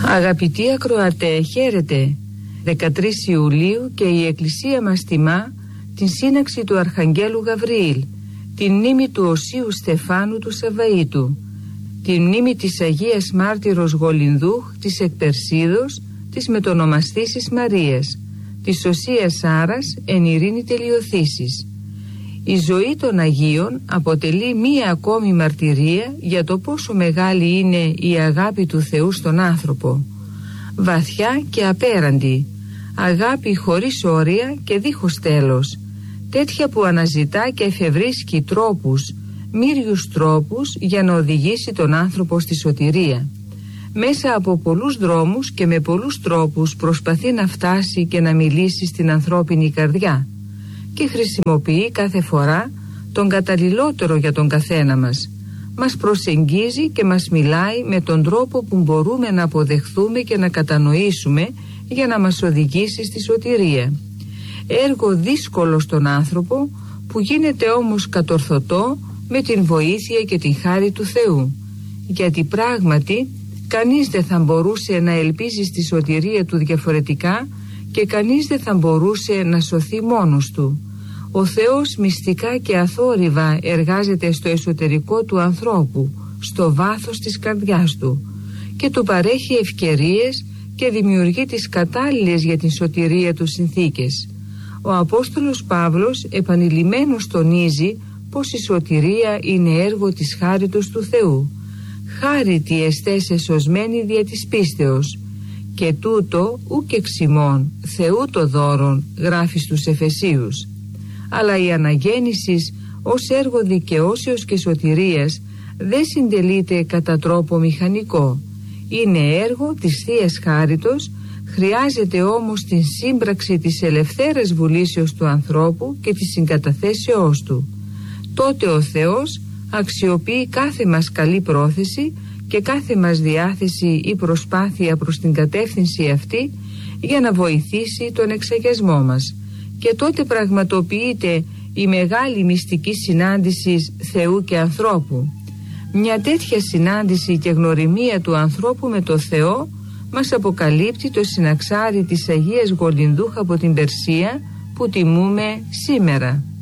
Αγαπητοί ακροατέ, χαίρετε. 13 Ιουλίου και η Εκκλησία μας τιμά την σύναξη του Αρχαγγέλου Γαβριήλ, την μνήμη του Οσίου Στεφάνου του Σαβαΐτου, την μνήμη της Αγίας Μάρτυρος Γολυνδούχ, της Εκπερσίδος, της Μετονομαστήσης Μαρίας, της Οσίας Σάρας εν ειρήνη τελειωθήσεις. Η ζωή των Αγίων αποτελεί μία ακόμη μαρτυρία για το πόσο μεγάλη είναι η αγάπη του Θεού στον άνθρωπο. Βαθιά και απέραντη, αγάπη χωρίς όρια και δίχως τέλος, τέτοια που αναζητά και εφευρίσκει τρόπους, μύριους τρόπους για να οδηγήσει τον άνθρωπο στη σωτηρία. Μέσα από πολλούς δρόμους και με πολλούς τρόπους προσπαθεί να φτάσει και να μιλήσει στην ανθρώπινη καρδιά και χρησιμοποιεί κάθε φορά τον καταλληλότερο για τον καθένα μας. Μας προσεγγίζει και μας μιλάει με τον τρόπο που μπορούμε να αποδεχθούμε και να κατανοήσουμε για να μας οδηγήσει στη σωτηρία. Έργο δύσκολο στον άνθρωπο που γίνεται όμως κατορθωτό με την βοήθεια και την χάρη του Θεού, γιατί πράγματι κανείς δεν θα μπορούσε να ελπίζει στη σωτηρία του διαφορετικά και κανείς δεν θα μπορούσε να σωθεί μόνος του. Ο Θεός μυστικά και αθόρυβα εργάζεται στο εσωτερικό του ανθρώπου, στο βάθος της καρδιάς του, και του παρέχει ευκαιρίες και δημιουργεί τις κατάλληλες για την σωτηρία του συνθήκες. Ο Απόστολος Παύλος επανειλημμένος τονίζει πως η σωτηρία είναι έργο της χάριτος του Θεού. «Χάριτοι εστέ εσωσμένοι δια της πίστεως, και τούτο ουκ εξ ημών, Θεού το δώρον», γράφει στους Εφεσίους. Αλλά η αναγέννηση ως έργο δικαιώσεως και σωτηρίας δεν συντελείται κατά τρόπο μηχανικό. Είναι έργο της Θείας Χάριτος, χρειάζεται όμως την σύμπραξη της ελευθέρας βουλήσεως του ανθρώπου και της συγκαταθέσεώς του. Τότε ο Θεός αξιοποιεί κάθε μας καλή πρόθεση και κάθε μας διάθεση ή προσπάθεια προς την κατεύθυνση αυτή για να βοηθήσει τον εξαγιασμό μας. Και τότε πραγματοποιείται η μεγάλη μυστική συνάντηση Θεού και ανθρώπου. Μια τέτοια συνάντηση και γνωριμία του ανθρώπου με το Θεό μας αποκαλύπτει το συναξάρι της Αγίας Γολυνδούχ από την Περσία που τιμούμε σήμερα.